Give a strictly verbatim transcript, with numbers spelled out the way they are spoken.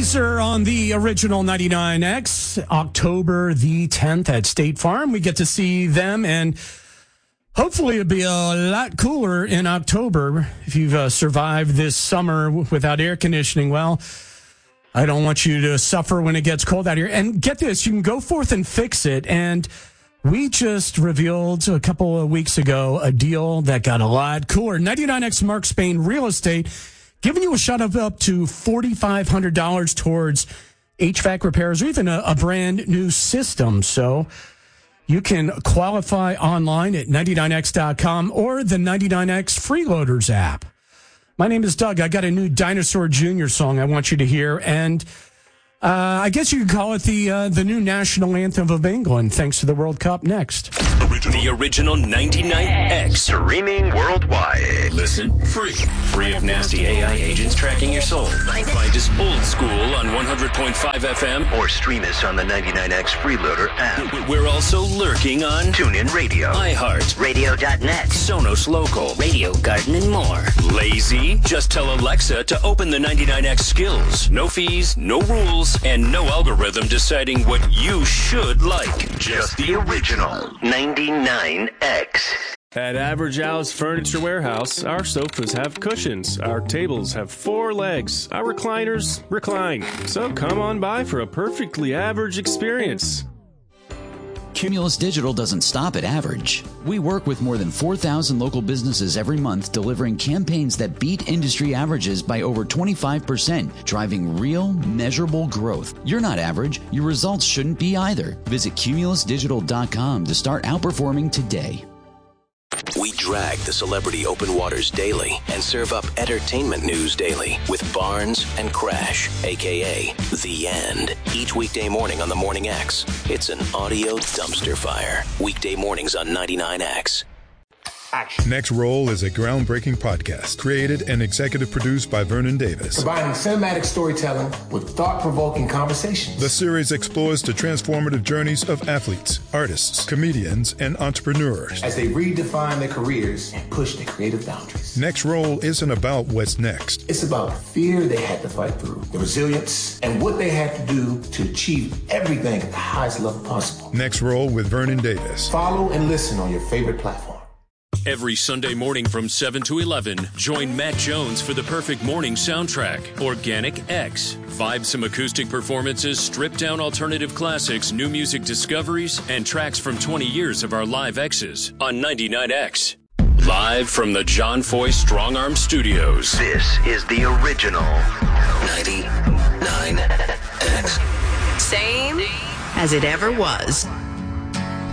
Weezer on the original ninety-nine X, October the tenth at State Farm. We get to see them, and hopefully it'll be a lot cooler in October. If you've uh, survived this summer without air conditioning, well, I don't want you to suffer when it gets cold out here. And get this, you can go forth and fix it. And we just revealed a couple of weeks ago a deal that got a lot cooler. ninety-nine X Mark Spain Real Estate, giving you a shot of up to four thousand five hundred dollars towards H V A C repairs or even a, a brand new system. So you can qualify online at ninety-nine X dot com or the ninety-nine X Freeloaders app. My name is Doug. I got a new Dinosaur Junior song I want you to hear, and uh, I guess you could call it the uh, the new national anthem of England, thanks to the World Cup. Next. Original. The original ninety-nine X. Streaming worldwide. Listen free. Free of nasty A I agents tracking your soul. Find us old school on one hundred point five F M. Or stream us on the ninety-nine X Freeloader app. We're also lurking on TuneIn Radio, iHeart, Radio dot net, Sonos Local, Radio Garden, and more. Lazy? Just tell Alexa to open the ninety-nine X skills. No fees, no rules, and no algorithm deciding what you should like. Just the original ninety-nine X. At Average Al's Furniture Warehouse, our sofas have cushions, our tables have four legs, our recliners recline. So come on by for a perfectly average experience. Cumulus Digital doesn't stop at average. We work with more than four thousand local businesses every month, delivering campaigns that beat industry averages by over twenty-five percent, driving real, measurable growth. You're not average. Your results shouldn't be either. Visit cumulus digital dot com to start outperforming today. We drag the celebrity open waters daily and serve up entertainment news daily with Barnes and Crash, a k a. The End. Each weekday morning on the Morning X. It's an audio dumpster fire. Weekday mornings on ninety-nine X. Action. Next Roll is a groundbreaking podcast created and executive produced by Vernon Davis. Combining cinematic storytelling with thought-provoking conversations. The series explores the transformative journeys of athletes, artists, comedians, and entrepreneurs as they redefine their careers and push their creative boundaries. Next Roll isn't about what's next. It's about the fear they had to fight through, the resilience, and what they had to do to achieve everything at the highest level possible. Next Roll with Vernon Davis. Follow and listen on your favorite platform. Every Sunday morning from seven to eleven, join Matt Jones for the perfect morning soundtrack, Organic X. Vibe some acoustic performances, stripped down alternative classics, new music discoveries, and tracks from twenty years of our live X's on ninety-nine X. Live from the John Foy Strong Arm Studios. This is the original ninety-nine X. Same as it ever was.